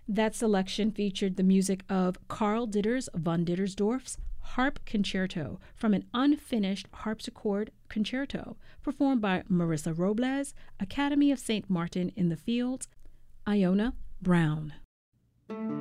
That selection featured the music of Karl Ditters von Dittersdorf's Harp Concerto from an unfinished harpsichord concerto performed by Marissa Robles, Academy of St. Martin in the Fields, Iona Brown.